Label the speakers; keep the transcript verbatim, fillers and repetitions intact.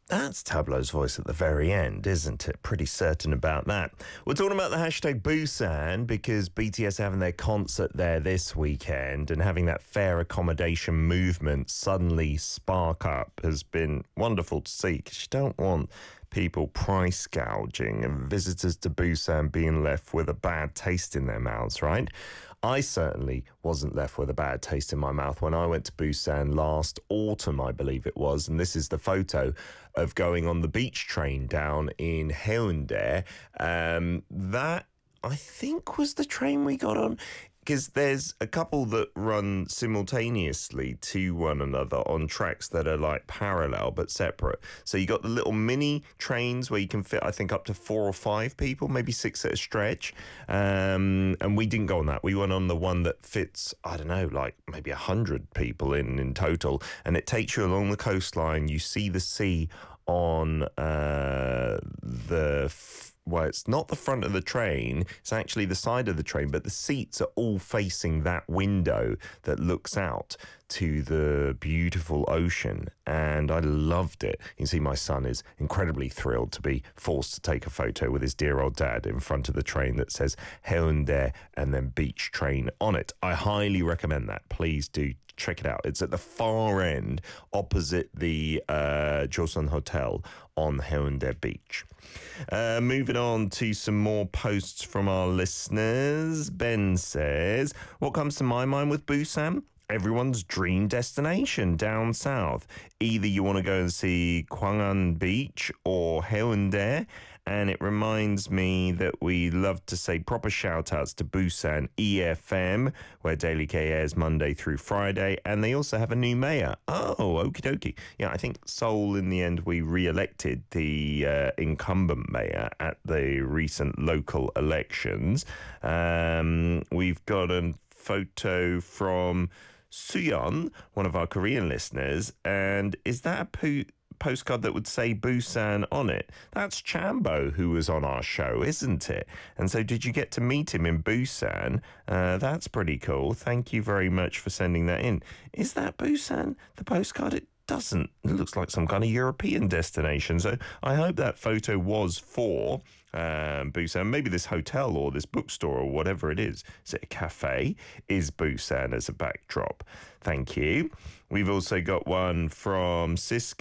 Speaker 1: That's Tableau's voice at the very end, isn't it? Pretty certain about that. We're talking about the hashtag Busan because B T S are having their concert there this weekend, and having that fair accommodation movement suddenly spark up has been wonderful to see, because you don't want people price gouging and visitors to Busan being left with a bad taste in their mouths, right? I certainly wasn't left with a bad taste in my mouth when I went to Busan last autumn, I believe it was. And this is the photo of going on the beach train down in Haeundae. Um, that, I think, was the train we got on. Because there's a couple that run simultaneously to one another on tracks that are like parallel but separate. So you got the little mini trains where you can fit, I think, up to four or five people, maybe six at a stretch. Um, and we didn't go on that. We went on the one that fits, I don't know, like maybe a hundred people in in total. And it takes you along the coastline. You see the sea on uh, the... F- well, it's not the front of the train, it's actually the side of the train, but the seats are all facing that window that looks out to the beautiful ocean, and I loved it. You can see my son is incredibly thrilled to be forced to take a photo with his dear old dad in front of the train that says Haeundae and then beach train on it. I highly recommend that. Please do check it out. It's at the far end opposite the uh, Joseon Hotel on Haeundae Beach. Uh, moving on to some more posts from our listeners. Ben says, what comes to my mind with Busan? Everyone's dream destination down south. Either you want to go and see Gwangan Beach or Haeundae, and it reminds me that we love to say proper shout-outs to Busan E F M, where Daily K airs Monday through Friday, and they also have a new mayor. Oh, okie dokie. Yeah, I think Seoul, in the end, we re-elected the uh, incumbent mayor at the recent local elections. Um, we've got a photo from Suyeon, one of our Korean listeners, and is that a po- postcard that would say Busan on it? That's Chambo, who was on our show, isn't it? And so did you get to meet him in Busan? Uh, that's pretty cool. Thank you very much for sending that in. Is that Busan, the postcard? It doesn't. It looks like some kind of European destination. So I hope that photo was for um, Busan. Maybe this hotel or this bookstore or whatever it is. Is it a cafe? Is Busan as a backdrop? Thank you. We've also got one from Cisco.